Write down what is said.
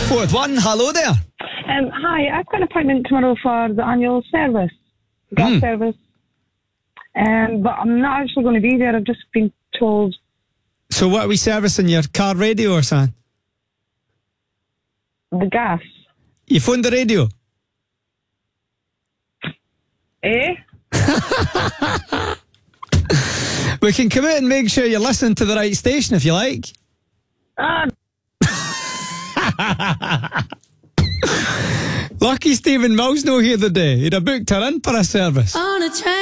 Fourth one, hello there. Hi, I've got an appointment tomorrow for the annual service, gas service. But I'm not actually going to be there. I've just been told. So what are we servicing, your car radio or something? The gas. You phoned the radio? Eh? We can come out and make sure you're listening to the right station if you like. Lucky Stephen Mills no here today. He'd have booked her in for a service. On a train.